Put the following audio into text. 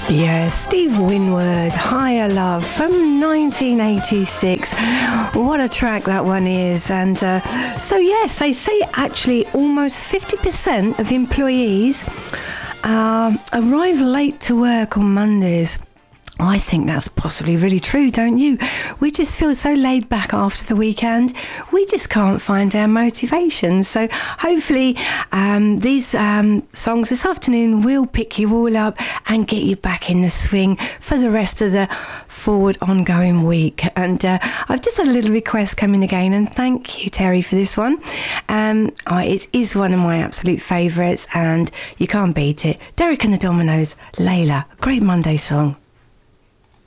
Yeah, Steve Winwood, Higher Love from 1986. What a track that one is. And so yes, they say actually almost 50% of employees arrive late to work on Mondays. I think that's possibly really true, don't you? We just feel so laid back after the weekend. We just can't find our motivation. So hopefully these songs this afternoon will pick you all up and get you back in the swing for the rest of the forward ongoing week. And I've just had a little request coming again, and thank you, Terry, for this one. It is one of my absolute favourites, and you can't beat it. Derek and the Dominoes, Layla, great Monday song.